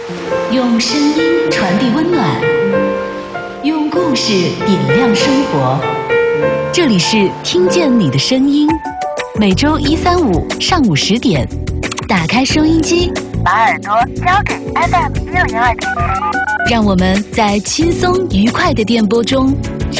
用声音传递温暖，用故事点亮生活。这里是听见你的声音，每周1、3、5上午10点，打开收音机， 把耳朵交给 FM602.7， 让我们在轻松愉快的电波中